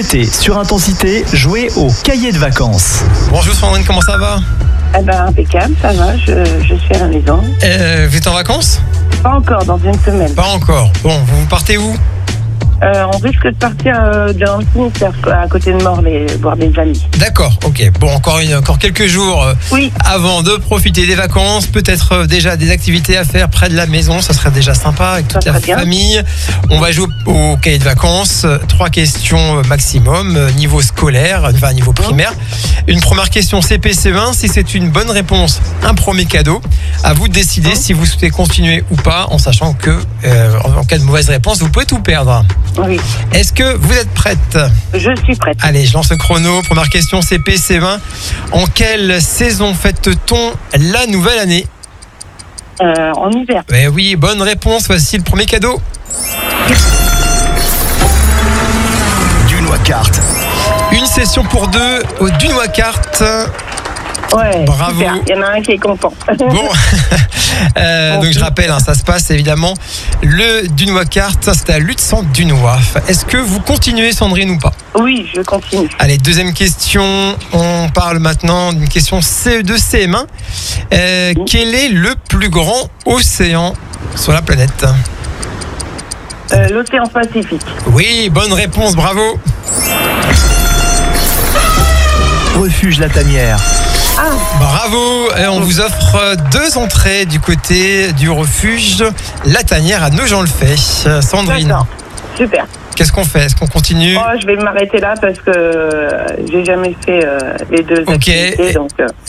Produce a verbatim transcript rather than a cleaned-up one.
été, sur Intensité, jouez au cahier de vacances. Bonjour Sandrine, comment ça va? Eh ben, impeccable, ça va, je, je suis à la maison. euh, Vous êtes en vacances? Pas encore, dans une semaine. Pas encore. Bon, vous partez où? Euh, on risque de partir euh, dans le Finistère, à côté de Morlaix, voir des amis. D'accord, ok. Bon, encore, une, encore quelques jours euh, Oui. avant de profiter des vacances. Peut-être euh, déjà des activités à faire près de la maison. Ça serait déjà sympa avec toute Ça la serait bien. famille. On va jouer au, au cahier de vacances. Euh, Trois questions euh, maximum, euh, niveau scolaire, enfin niveau primaire. Une première question C P C E un. Si c'est une bonne réponse, un premier cadeau. À vous de décider si vous souhaitez continuer ou pas, en sachant que euh, en cas de mauvaise réponse, vous pouvez tout perdre. Oui, Est-ce que vous êtes prête? je suis prête. Allez, je lance le chrono. Première question C P C E un. En quelle saison fête-t-on la nouvelle année? Euh, en hiver. Eh oui, bonne réponse. Voici le premier cadeau. Dunois Kart. Une session pour deux au Dunois Kart. Ouais, Bravo. super. Il y en a un qui est content. Bon, euh, donc je rappelle, hein, ça se passe évidemment le Dunois Kart, c'est à Lutz-Centre-Dunois. Est-ce que vous continuez, Sandrine, ou pas? Oui, je continue. Allez, deuxième question. On parle maintenant d'une question C E deux C M un. Euh, quel est le plus grand océan sur la planète? Euh, L'océan Pacifique. Oui, bonne réponse, bravo. Refuge La Tanière. Ah, Bravo. Et on vous offre deux entrées du côté du refuge La Tanière à Nogent-le-Fait. Euh, Sandrine, d'accord. Super. qu'est-ce qu'on fait? Est-ce qu'on continue? Oh, je vais m'arrêter là parce que euh, j'ai jamais fait euh, les deux Ok. activités. Donc, euh,